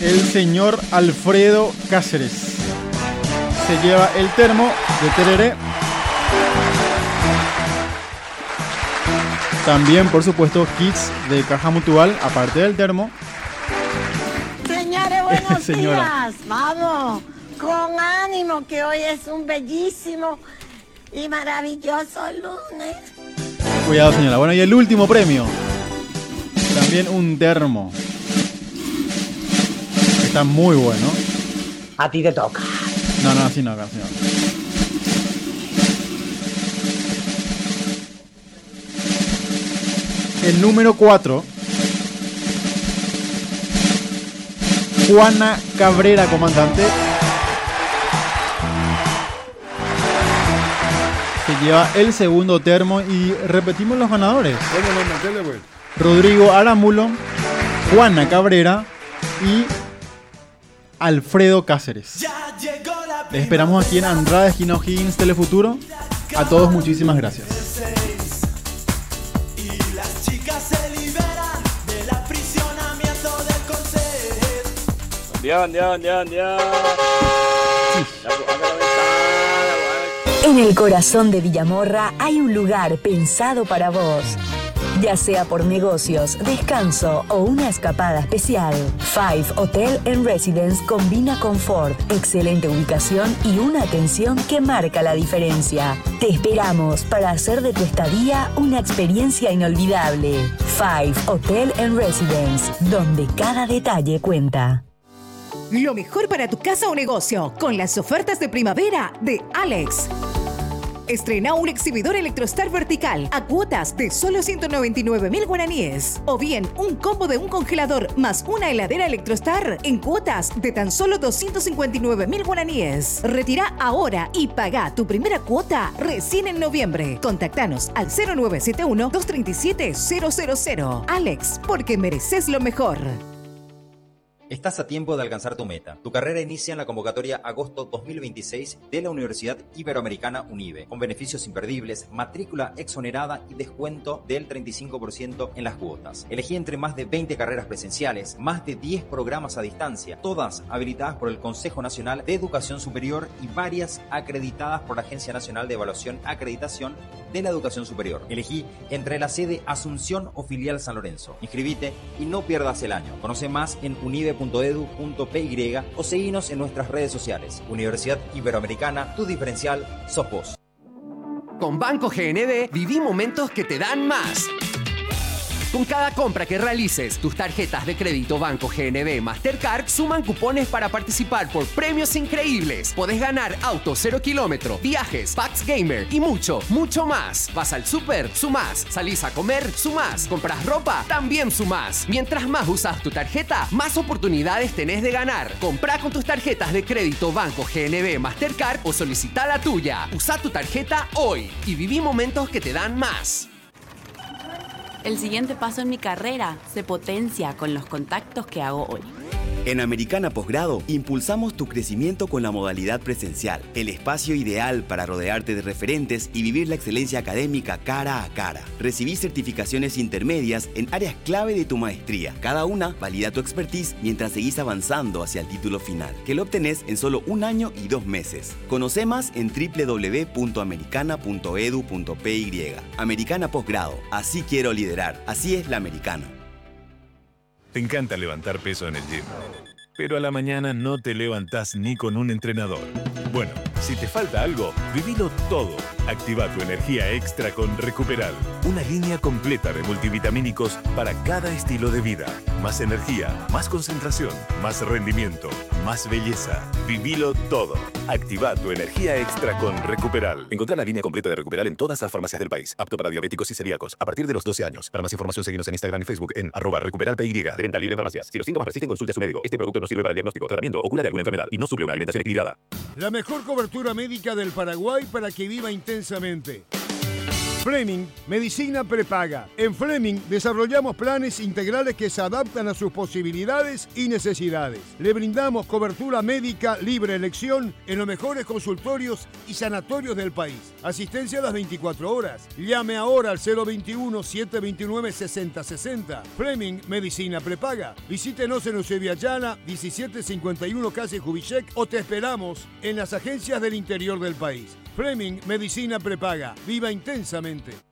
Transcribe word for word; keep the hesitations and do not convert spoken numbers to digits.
el señor Alfredo Cáceres. Se lleva el termo de tereré. También, por supuesto, kits de caja mutual, aparte del termo. Señores, buenos Señora. días. Vamos, con ánimo, que hoy es un bellísimo y maravilloso lunes. Cuidado, señora. Bueno, y el último premio. También un termo. Está muy bueno. A ti te toca. No, no, así no, así no. El número cuatro. Juana Cabrera, comandante. Se lleva el segundo termo y repetimos los ganadores. Bueno, no, metele, güey. Rodrigo Aramulo, Juana Cabrera y Alfredo Cáceres. Les esperamos aquí en Andrade, esquina O'Higgins, Telefuturo. A todos muchísimas gracias. Buen día, buen día, buen día, buen día. En el corazón de Villamorra hay un lugar pensado para vos. Ya sea por negocios, descanso o una escapada especial, Five Hotel and Residence combina confort, excelente ubicación y una atención que marca la diferencia. Te esperamos para hacer de tu estadía una experiencia inolvidable. Five Hotel and Residence, donde cada detalle cuenta. Lo mejor para tu casa o negocio con las ofertas de primavera de Alex. Estrena un exhibidor Electrostar vertical a cuotas de solo ciento noventa y nueve mil guaraníes. O bien, un combo de un congelador más una heladera Electrostar en cuotas de tan solo doscientos cincuenta y nueve mil guaraníes. Retira ahora y paga tu primera cuota recién en noviembre. Contactanos al cero nueve siete uno, dos tres siete, cero cero cero. Alex, porque mereces lo mejor. Estás a tiempo de alcanzar tu meta. Tu carrera inicia en la convocatoria agosto dos mil veintiséis de la Universidad Iberoamericana UNIBE, con beneficios imperdibles, matrícula exonerada y descuento del treinta y cinco por ciento en las cuotas. Elegí entre más de veinte carreras presenciales, más de diez programas a distancia, todas habilitadas por el Consejo Nacional de Educación Superior y varias acreditadas por la Agencia Nacional de Evaluación y Acreditación de la Educación Superior. Elegí entre la sede Asunción o filial San Lorenzo. Inscribite y no pierdas el año. Conoce más en unibe punto edu punto p y o seguinos en nuestras redes sociales. Universidad Iberoamericana, tu diferencial sos vos. Con Banco G N B viví momentos que te dan más. Con cada compra que realices, tus tarjetas de crédito Banco G N B Mastercard suman cupones para participar por premios increíbles. Podés ganar autos cero kilómetro, viajes, packs gamer y mucho, mucho más. Vas al súper, sumás. Salís a comer, sumás. Compras ropa, también sumás. Mientras más usas tu tarjeta, más oportunidades tenés de ganar. Comprá con tus tarjetas de crédito Banco G N B Mastercard o solicitá la tuya. Usá tu tarjeta hoy y viví momentos que te dan más. El siguiente paso en mi carrera se potencia con los contactos que hago hoy. En Americana Posgrado, impulsamos tu crecimiento con la modalidad presencial, el espacio ideal para rodearte de referentes y vivir la excelencia académica cara a cara. Recibí certificaciones intermedias en áreas clave de tu maestría. Cada una valida tu expertise mientras seguís avanzando hacia el título final, que lo obtenés en solo un año y dos meses. Conoce más en doble u doble u doble u punto americana punto edu punto p y. Americana Posgrado, así quiero liderar, así es la americana. Te encanta levantar peso en el gym, pero a la mañana no te levantás ni con un entrenador. Bueno, si te falta algo, vivilo todo. Activa tu energía extra con Recuperal, una línea completa de multivitamínicos para cada estilo de vida. Más energía, más concentración, más rendimiento, más belleza. Vivilo todo. Activa tu energía extra con Recuperal. Encontrá la línea completa de Recuperal en todas las farmacias del país. Apto para diabéticos y celíacos a partir de los doce años. Para más información, seguinos en Instagram y Facebook en arroba recuperalpy. De venta libre en farmacias. Si los síntomas persisten, consulte a su médico. Este producto no sirve para el diagnóstico, tratamiento o cura de alguna enfermedad y no suple una alimentación equilibrada. La mejor cobertura médica del Paraguay para que viva intensamente. Fleming, medicina prepaga. En Fleming desarrollamos planes integrales que se adaptan a sus posibilidades y necesidades. Le brindamos cobertura médica libre elección en los mejores consultorios y sanatorios del país. Asistencia a las veinticuatro horas. Llame ahora al cero veintiuno, setecientos veintinueve, sesenta sesenta. Fleming, medicina prepaga. Visítenos en Eusebia Llana, diecisiete cincuenta y uno calle Kubitschek, o te esperamos en las agencias del interior del país. Fleming, medicina prepaga. Viva intensamente.